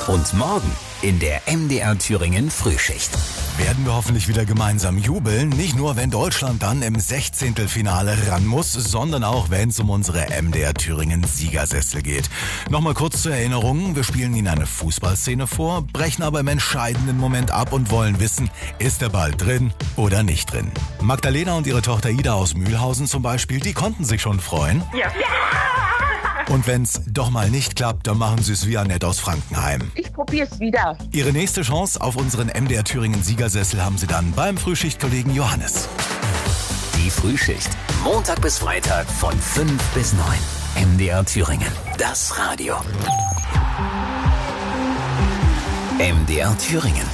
Und morgen in der MDR Thüringen Frühschicht. Werden wir hoffentlich wieder gemeinsam jubeln. Nicht nur, wenn Deutschland dann im 16. Finale ran muss, sondern auch, wenn es um unsere MDR Thüringen Siegersessel geht. Nochmal kurz zur Erinnerung. Wir spielen Ihnen eine Fußballszene vor, brechen aber im entscheidenden Moment ab und wollen wissen, ist der Ball drin oder nicht drin. Magdalena und ihre Tochter Ida aus Mühlhausen zum Beispiel, die konnten sich schon freuen. Ja. Und wenn's doch mal nicht klappt, dann machen Sie es wie Annette aus Frankenheim. Ich probier's wieder. Ihre nächste Chance auf unseren MDR Thüringen Siegersessel haben Sie dann beim Frühschichtkollegen Johannes. Die Frühschicht. Montag bis Freitag von 5 bis 9. MDR Thüringen. Das Radio. MDR Thüringen.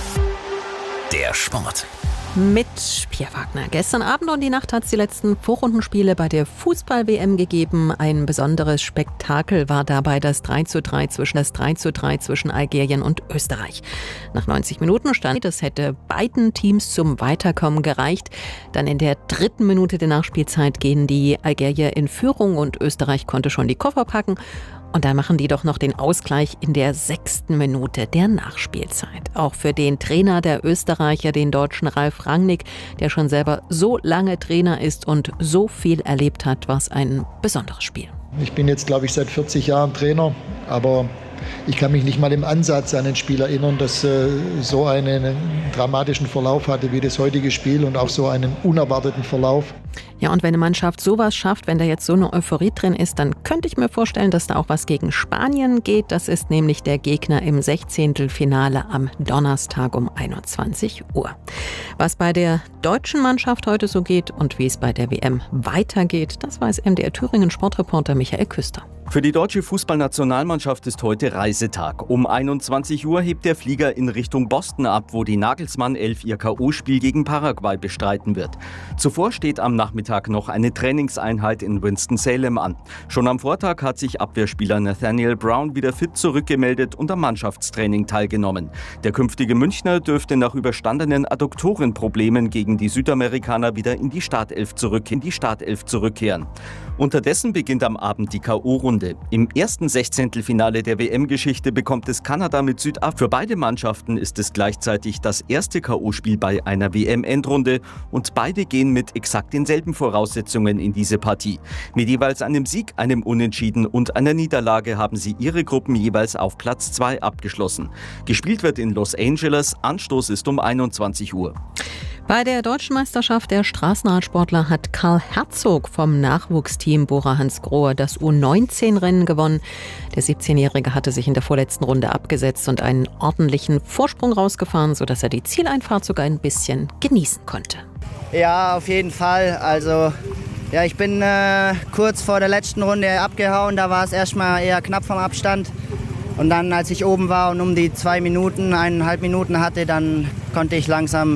Der Sport. Mit Pierre Wagner. Gestern Abend und die Nacht hat es die letzten Vorrundenspiele bei der Fußball-WM gegeben. Ein besonderes Spektakel war dabei das 3:3 zwischen Algerien und Österreich. Nach 90 Minuten stand es, hätte beiden Teams zum Weiterkommen gereicht. Dann in der 3. Minute der Nachspielzeit gehen die Algerier in Führung und Österreich konnte schon die Koffer packen. Und dann machen die doch noch den Ausgleich in der 6. Minute der Nachspielzeit. Auch für den Trainer der Österreicher, den Deutschen Ralf Rangnick, der schon selber so lange Trainer ist und so viel erlebt hat, war es ein besonderes Spiel. Ich bin jetzt, glaube ich, seit 40 Jahren Trainer, aber ich kann mich nicht mal im Ansatz an ein Spiel erinnern, das so einen dramatischen Verlauf hatte wie das heutige Spiel und auch so einen unerwarteten Verlauf. Ja, und wenn eine Mannschaft sowas schafft, wenn da jetzt so eine Euphorie drin ist, dann könnte ich mir vorstellen, dass da auch was gegen Spanien geht. Das ist nämlich der Gegner im 16. Finale am Donnerstag um 21 Uhr. Was bei der deutschen Mannschaft heute so geht und wie es bei der WM weitergeht, das weiß MDR Thüringen Sportreporter Michael Küster. Für die deutsche Fußballnationalmannschaft ist heute Reisetag. Um 21 Uhr hebt der Flieger in Richtung Boston ab, wo die Nagelsmann 11 ihr K.O.-Spiel gegen Paraguay bestreiten wird. Zuvor steht am Nachmittag noch eine Trainingseinheit in Winston-Salem an. Schon am Vortag hat sich Abwehrspieler Nathaniel Brown wieder fit zurückgemeldet und am Mannschaftstraining teilgenommen. Der künftige Münchner dürfte nach überstandenen Adduktorenproblemen gegen die Südamerikaner wieder in die Startelf zurückkehren. Unterdessen beginnt am Abend die K.O.-Runde. Im ersten 16. Finale der WM-Geschichte bekommt es Kanada mit Südafrika. Für beide Mannschaften ist es gleichzeitig das erste K.O.-Spiel bei einer WM-Endrunde und beide gehen mit exakt denselben Voraussetzungen in diese Partie. Mit jeweils einem Sieg, einem Unentschieden und einer Niederlage haben sie ihre Gruppen jeweils auf Platz 2 abgeschlossen. Gespielt wird in Los Angeles, Anstoß ist um 21 Uhr. Bei der Deutschen Meisterschaft der Straßenradsportler hat Karl Herzog vom Nachwuchsteam Bora Hansgrohe das U19-Rennen gewonnen. Der 17-Jährige hatte sich in der vorletzten Runde abgesetzt und einen ordentlichen Vorsprung rausgefahren, sodass er die Zieleinfahrt sogar ein bisschen genießen konnte. Ja, auf jeden Fall. Also ja, ich bin kurz vor der letzten Runde abgehauen. Da war es erstmal eher knapp vom Abstand. Und dann, als ich oben war und um die 1,5 Minuten hatte, dann konnte ich langsam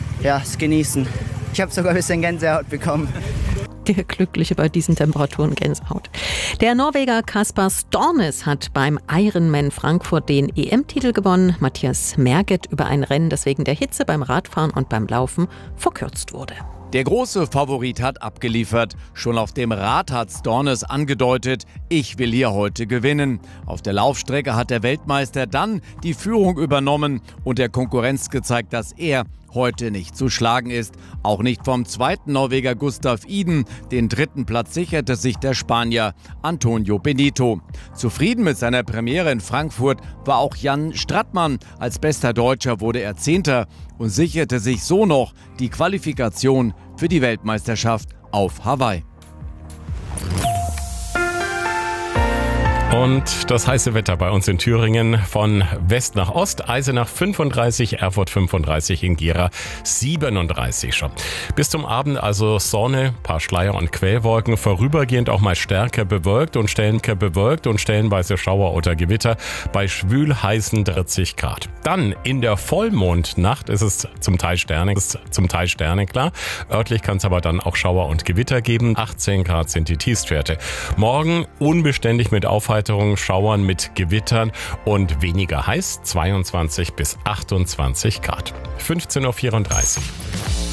es genießen. Ich habe sogar ein bisschen Gänsehaut bekommen. Der Glückliche bei diesen Temperaturen Gänsehaut. Der Norweger Kaspar Stornes hat beim Ironman Frankfurt den EM-Titel gewonnen. Matthias Merget über ein Rennen, das wegen der Hitze beim Radfahren und beim Laufen verkürzt wurde. Der große Favorit hat abgeliefert. Schon auf dem Rad hat Stornes angedeutet, ich will hier heute gewinnen. Auf der Laufstrecke hat der Weltmeister dann die Führung übernommen und der Konkurrenz gezeigt, dass er heute nicht zu schlagen ist. Auch nicht vom zweiten Norweger Gustav Iden. Den 3. Platz sicherte sich der Spanier Antonio Benito. Zufrieden mit seiner Premiere in Frankfurt war auch Jan Strattmann. Als bester Deutscher wurde er 10. und sicherte sich so noch die Qualifikation für die Weltmeisterschaft auf Hawaii. Und das heiße Wetter bei uns in Thüringen von West nach Ost. Eisenach 35, Erfurt 35, in Gera 37 schon. Bis zum Abend also Sonne, paar Schleier und Quellwolken, vorübergehend auch mal stärker bewölkt und stellenweise Schauer oder Gewitter bei schwül heißen 30 Grad. Dann in der Vollmondnacht ist es zum Teil sternenklar. Örtlich kann es aber dann auch Schauer und Gewitter geben. 18 Grad sind die Tiefstwerte. Morgen unbeständig mit Aufheiterung, Schauern mit Gewittern und weniger heiß, 22 bis 28 Grad. 15:34 Uhr.